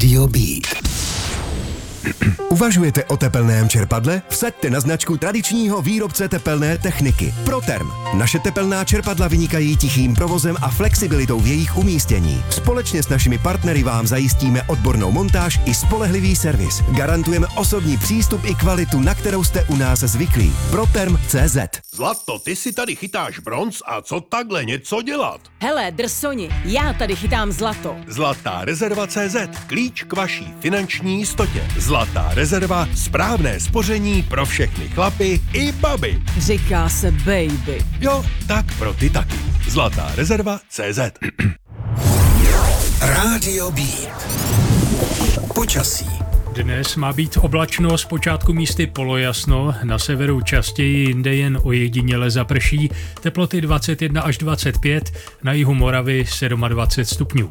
Rádio Beat. Uvažujete o tepelném čerpadle? Vsaďte na značku tradičního výrobce tepelné techniky Proterm. Naše tepelná čerpadla vynikají tichým provozem a flexibilitou v jejich umístění. Společně s našimi partnery vám zajistíme odbornou montáž i spolehlivý servis. Garantujeme osobní přístup i kvalitu, na kterou jste u nás zvyklí. Proterm.cz. Zlato, ty si tady chytáš bronz a co takhle něco dělat? Hele, drsoni, já tady chytám zlato. Zlatá rezerva.cz. Klíč k vaší finanční jistotě. Zlatá rezerva, správné spoření pro všechny chlapy i baby. Říká se baby. Jo, tak pro ty taky. Zlatá rezerva.cz. Rádio Beat. Počasí. Dnes má být oblačno, zpočátku místy polojasno, na severu častěji, jinde jen ojediněle zaprší, teploty 21 až 25, na jihu Moravy 27 stupňů.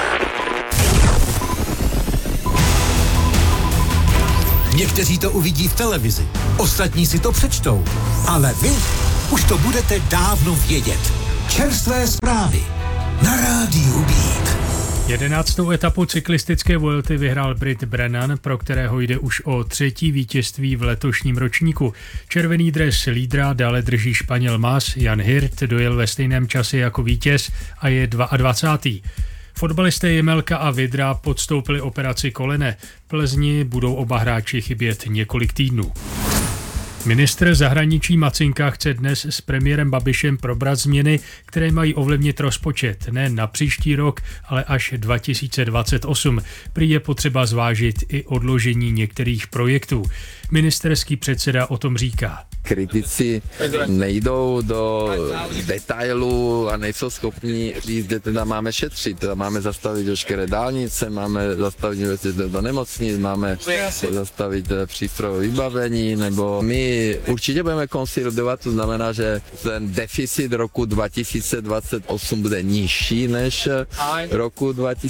Někteří to uvidí v televizi, ostatní si to přečtou, ale vy už to budete dávno vědět. Čerstvé zprávy na Rádiu Beat. 11. etapu cyklistické Vuelty vyhrál Brit Brennan, pro kterého jde už o 3. vítězství v letošním ročníku. Červený dres lídra dále drží Španěl Mas, Jan Hirt dojel ve stejném čase jako vítěz a je 22. Fotbalisté Jemelka a Vidra podstoupili operaci kolene. V Plzni budou oba hráči chybět několik týdnů. Ministr zahraničí Macinka chce dnes s premiérem Babišem probrat změny, které mají ovlivnit rozpočet ne na příští rok, ale až 2028. Prý je potřeba zvážit i odložení některých projektů. Ministerský předseda o tom říká. Kritici nejdou do detailů a nejsou schopni říct, kde teda máme šetřit. Teda máme zastavit veškeré dálnice, máme zastavit investice do nemocnic, máme zastavit přístrojové vybavení, nebo my určitě budeme konsolidovat, to znamená, že ten deficit roku 2028 bude nižší než roku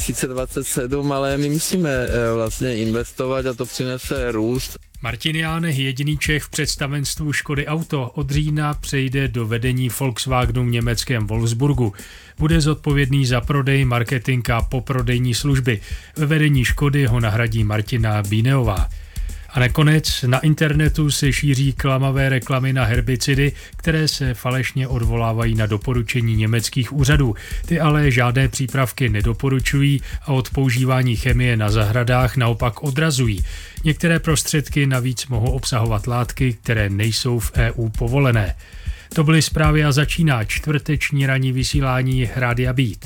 2027, ale my musíme vlastně investovat a to přinese růst. Martin Jánek, jediný Čech v představenstvu Škody Auto, od října přejde do vedení Volkswagenu v německém Wolfsburgu. Bude zodpovědný za prodej, marketing a poprodejní služby. Ve vedení Škody ho nahradí Martina Bíneová. A nakonec na internetu se šíří klamavé reklamy na herbicidy, které se falešně odvolávají na doporučení německých úřadů. Ty ale žádné přípravky nedoporučují a od používání chemie na zahradách naopak odrazují. Některé prostředky navíc mohou obsahovat látky, které nejsou v EU povolené. To byly zprávy a začíná čtvrteční ranní vysílání Rádia Beat.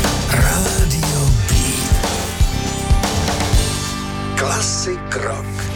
Classic Rock.